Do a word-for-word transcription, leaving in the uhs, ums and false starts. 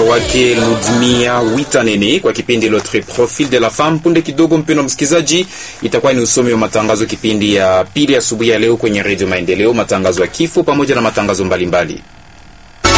wake Ludmia Witanene kwa kipindi L'autre profil de la femme. Punde kidogo, mpendwa msikizaji, itakuwa ni usomi wa matangazo kipindi ya pili asubuhi ya leo kwenye Radio Maendeleo, matangazo ya kifo pamoja na matangazo mbalimbali.